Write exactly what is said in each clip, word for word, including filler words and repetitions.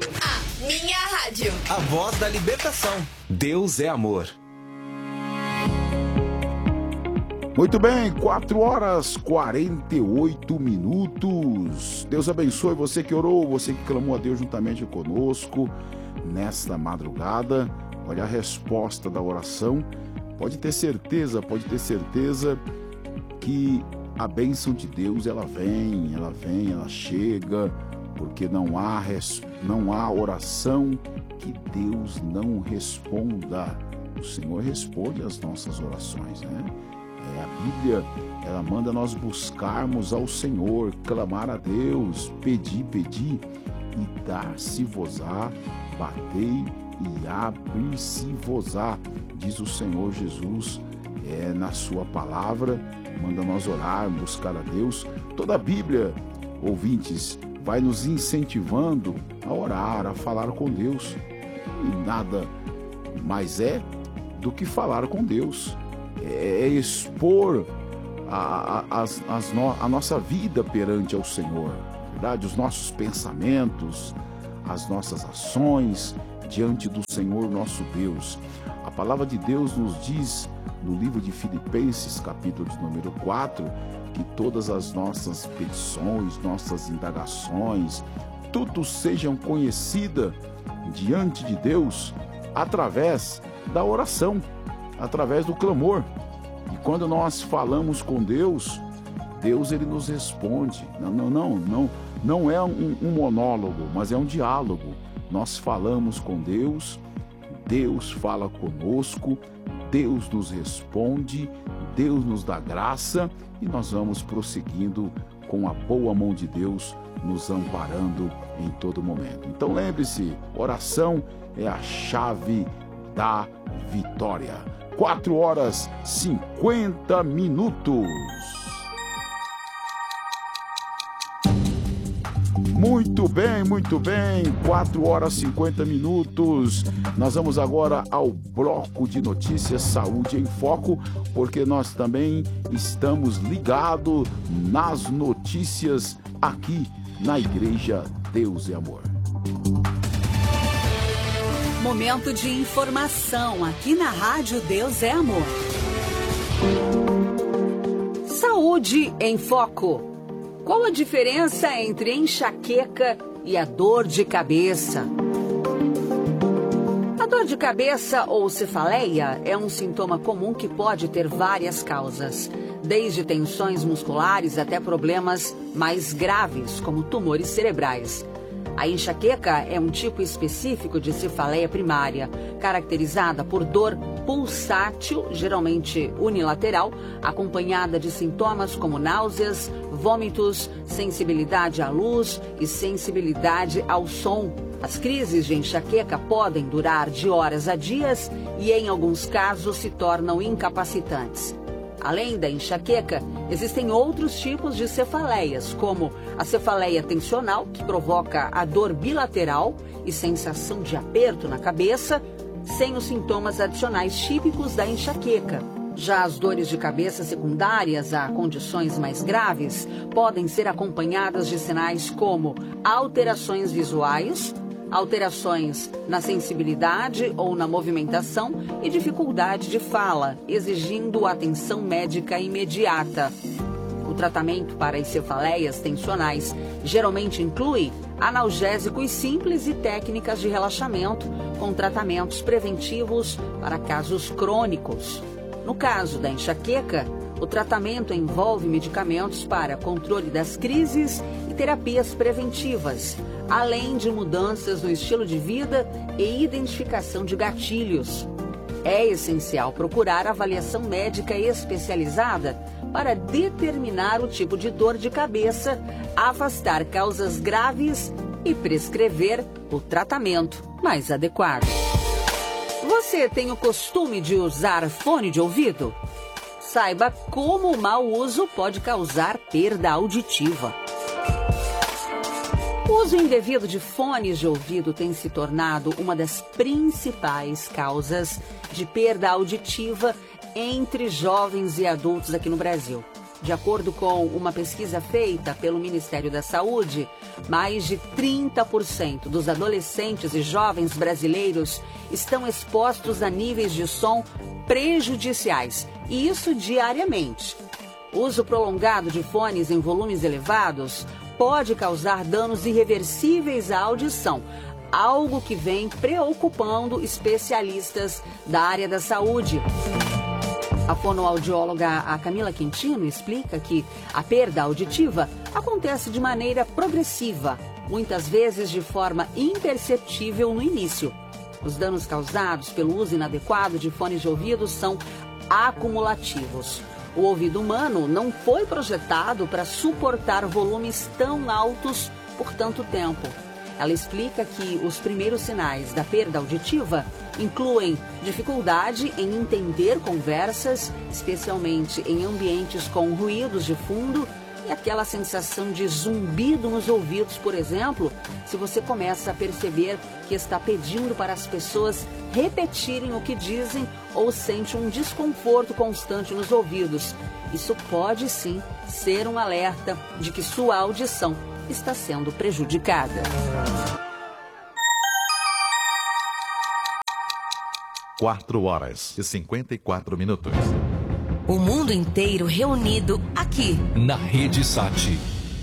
A minha rádio. A voz da libertação. Deus é amor. Muito bem, quatro horas e quarenta e oito minutos. Deus abençoe você que orou, você que clamou a Deus juntamente conosco nesta madrugada. Olha a resposta da oração. Pode ter certeza, pode ter certeza que a bênção de Deus, ela vem, ela vem, ela chega, porque não há, res... não há oração que Deus não responda. O Senhor responde às nossas orações, né? É, a Bíblia, ela manda nós buscarmos ao Senhor, clamar a Deus, pedir, pedir, e dar-se-vos-á, batei e abrir-se-vos-á, diz o Senhor Jesus, é, na sua palavra, manda nós orar, buscar a Deus. Toda a Bíblia, ouvintes, vai nos incentivando a orar, a falar com Deus, e nada mais é do que falar com Deus. É expor a, a, as, as no, a nossa vida perante ao Senhor, verdade? Os nossos pensamentos, as nossas ações diante do Senhor nosso Deus. A palavra de Deus nos diz no livro de Filipenses, capítulo de número quatro, que todas as nossas petições, nossas indagações, tudo sejam conhecidas diante de Deus através da oração, através do clamor. E quando nós falamos com Deus, Deus ele nos responde. Não, não, não, não, não é um, um monólogo, mas é um diálogo. Nós falamos com Deus, Deus fala conosco, Deus nos responde, Deus nos dá graça e nós vamos prosseguindo com a boa mão de Deus nos amparando em todo momento. Então lembre-se, oração é a chave da vitória. quatro horas e cinquenta minutos. Muito bem, muito bem, quatro horas e cinquenta minutos. Nós vamos agora ao bloco de notícias Saúde em Foco, porque nós também estamos ligados nas notícias aqui na Igreja Deus é Amor. Momento de informação aqui na Rádio Deus é Amor. Saúde em Foco. Qual a diferença entre enxaqueca e a dor de cabeça? A dor de cabeça ou cefaleia é um sintoma comum que pode ter várias causas, desde tensões musculares até problemas mais graves, como tumores cerebrais. A enxaqueca é um tipo específico de cefaleia primária, caracterizada por dor pulsátil, geralmente unilateral, acompanhada de sintomas como náuseas, vômitos, sensibilidade à luz e sensibilidade ao som. As crises de enxaqueca podem durar de horas a dias e, em alguns casos, se tornam incapacitantes. Além da enxaqueca, existem outros tipos de cefaleias, como a cefaleia tensional, que provoca a dor bilateral e sensação de aperto na cabeça, sem os sintomas adicionais típicos da enxaqueca. Já as dores de cabeça secundárias a condições mais graves podem ser acompanhadas de sinais como alterações visuais, alterações na sensibilidade ou na movimentação e dificuldade de fala, exigindo atenção médica imediata. O tratamento para as cefaleias tensionais geralmente inclui analgésicos simples e técnicas de relaxamento, com tratamentos preventivos para casos crônicos. No caso da enxaqueca, o tratamento envolve medicamentos para controle das crises e terapias preventivas, além de mudanças no estilo de vida e identificação de gatilhos. É essencial procurar avaliação médica especializada para determinar o tipo de dor de cabeça, afastar causas graves e prescrever o tratamento mais adequado. Você tem o costume de usar fone de ouvido? Saiba como o mau uso pode causar perda auditiva. O uso indevido de fones de ouvido tem se tornado uma das principais causas de perda auditiva entre jovens e adultos aqui no Brasil. De acordo com uma pesquisa feita pelo Ministério da Saúde, mais de trinta por cento dos adolescentes e jovens brasileiros estão expostos a níveis de som prejudiciais, e isso diariamente. O uso prolongado de fones em volumes elevados pode causar danos irreversíveis à audição, algo que vem preocupando especialistas da área da saúde. A fonoaudióloga a Camila Quintino explica que a perda auditiva acontece de maneira progressiva, muitas vezes de forma imperceptível no início. Os danos causados pelo uso inadequado de fones de ouvido são acumulativos. O ouvido humano não foi projetado para suportar volumes tão altos por tanto tempo. Ela explica que os primeiros sinais da perda auditiva incluem dificuldade em entender conversas, especialmente em ambientes com ruídos de fundo, e aquela sensação de zumbido nos ouvidos, por exemplo, se você começa a perceber que está pedindo para as pessoas repetirem o que dizem ou sente um desconforto constante nos ouvidos. Isso pode sim ser um alerta de que sua audição está sendo prejudicada. quatro horas e cinquenta e quatro minutos. O mundo inteiro reunido aqui na Rede Sat.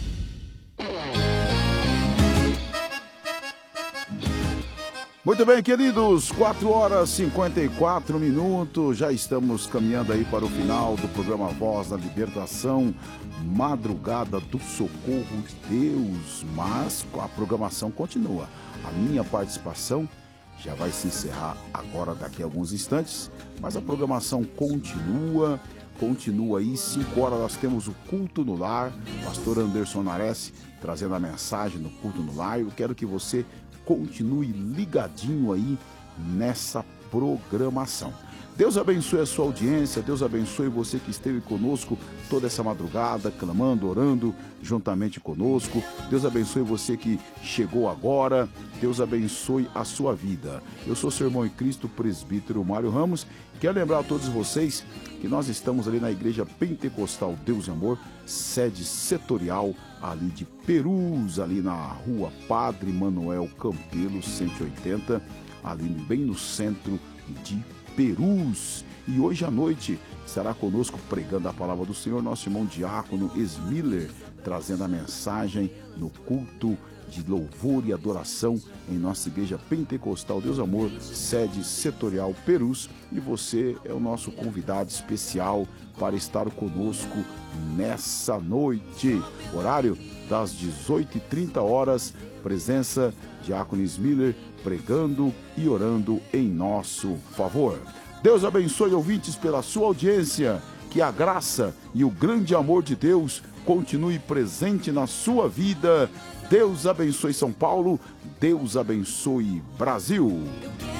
Muito bem, queridos, quatro horas e cinquenta e quatro minutos, já estamos caminhando aí para o final do programa Voz da Libertação, Madrugada do Socorro de Deus, mas a programação continua. A minha participação já vai se encerrar agora daqui a alguns instantes, mas a programação continua, continua aí, cinco horas nós temos o Culto no Lar, pastor Anderson Nares trazendo a mensagem no Culto no Lar. Eu quero que você continue ligadinho aí nessa programação. Deus abençoe a sua audiência, Deus abençoe você que esteve conosco toda essa madrugada, clamando, orando juntamente conosco. Deus abençoe você que chegou agora, Deus abençoe a sua vida. Eu sou seu irmão em Cristo, presbítero Mário Ramos, e quero lembrar a todos vocês que nós estamos ali na Igreja Pentecostal Deus e Amor, sede setorial ali de Perus, ali na rua Padre Manuel Campelo, cento e oitenta, ali bem no centro de Perus. E hoje à noite estará conosco pregando a palavra do Senhor nosso irmão diácono Esmiller, trazendo a mensagem no culto de louvor e adoração em nossa Igreja Pentecostal Deus Amor, sede setorial Perus, e você é o nosso convidado especial para estar conosco nessa noite. Horário das dezoito e trinta horas, presença diácono Esmiller pregando e orando em nosso favor. Deus abençoe, ouvintes, pela sua audiência, que a graça e o grande amor de Deus continue presente na sua vida. Deus abençoe São Paulo, Deus abençoe Brasil.